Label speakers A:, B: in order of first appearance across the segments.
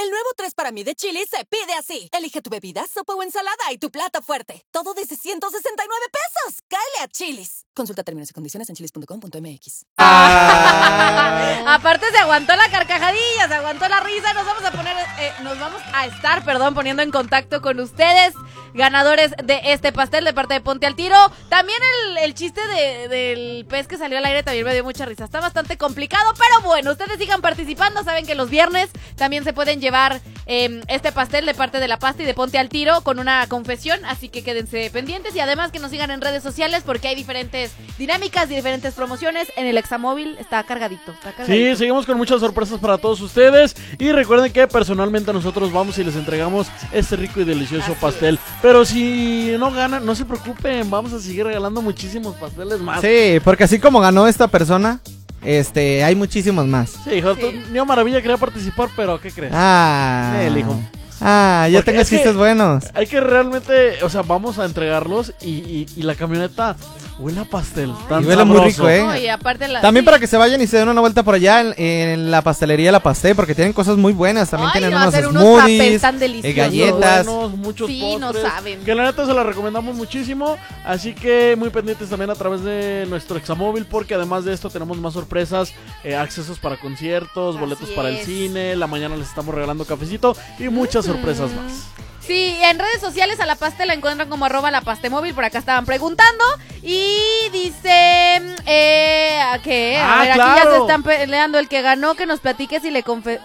A: El nuevo 3 para mí de Chili's se pide así. Elige tu bebida, sopa o ensalada y tu plato fuerte. Todo desde 169 pesos. Cáele a Chili's. Consulta términos y condiciones en chili's.com.mx.
B: Aparte se aguantó la carcajadilla, se aguantó la risa. Nos vamos a estar poniendo en contacto con ustedes, ganadores de este pastel de parte de Ponte al Tiro. También el chiste del pez que salió al aire también me dio mucha risa. Está bastante complicado, pero bueno, ustedes sigan participando. Saben que los viernes también se pueden llevar este pastel de parte de La Pasta y de Ponte al Tiro con una confesión, así que quédense pendientes y además que nos sigan en redes sociales porque hay diferentes dinámicas y diferentes promociones. En el Examóvil está cargadito.
C: Sí, seguimos con muchas sorpresas para todos ustedes y recuerden que personalmente nosotros vamos y les entregamos este rico y delicioso pastel. Pero si no ganan, no se preocupen, vamos a seguir regalando muchísimos pasteles más.
D: Sí, porque así como ganó esta persona, hay muchísimos más.
C: Sí, hijo, Niño Maravilla quería participar, pero ¿qué crees?
D: El
C: hijo.
D: Ya tengo chistes buenos.
C: Hay que realmente, vamos a entregarlos y la camioneta huele a pastel.
D: Y huele muy rico,
B: No, y aparte
D: también para que se vayan y se den una vuelta por allá en la pastelería La Pasté, porque tienen cosas muy buenas. También tienen unos smoothies, galletas.
C: Muchos
B: postres, no saben.
C: Que la neta se la recomendamos muchísimo. Así que muy pendientes también a través de nuestro Examóvil, porque además de esto tenemos más sorpresas, accesos para conciertos, boletos para el cine. La mañana les estamos regalando cafecito y muchas sorpresas más.
B: Sí, en redes sociales a La Paste la encuentran como @lapastemóvil, por acá estaban preguntando. Y dice, ¿qué? A ver,
C: claro.
B: Aquí ya se están peleando el que ganó, que nos platique si le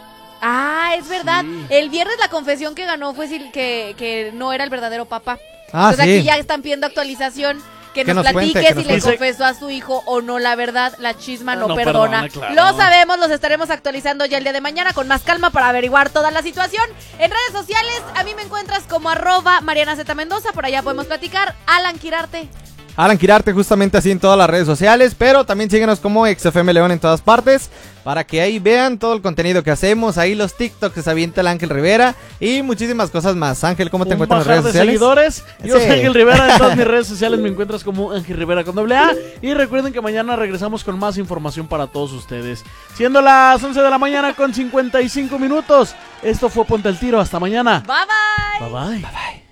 B: es verdad. Sí. El viernes la confesión que ganó fue que no era el verdadero papá. Entonces aquí ya están pidiendo actualización. Que nos platique si le confesó a su hijo o no la verdad. La chisma no perdona. Claro. Lo sabemos, los estaremos actualizando ya el día de mañana con más calma para averiguar toda la situación. En redes sociales, a mí me encuentras como @Mariana Z Mendoza. Por allá podemos platicar. Alan Quirarte, justamente así en todas las redes sociales. Pero también síguenos como XFM León en todas partes, para que ahí vean todo el contenido que hacemos. Ahí los TikToks que se avienta el Ángel Rivera y muchísimas cosas más. Ángel, ¿cómo te encuentras en las redes sociales?
C: Seguidores. Yo soy Ángel Rivera. En todas mis redes sociales me encuentras como Ángel Rivera con AA. Y recuerden que mañana regresamos con más información para todos ustedes. Siendo las 11 de la mañana con 55 minutos. Esto fue Ponte al Tiro. Hasta mañana.
B: Bye bye.
C: Bye bye.
D: Bye bye.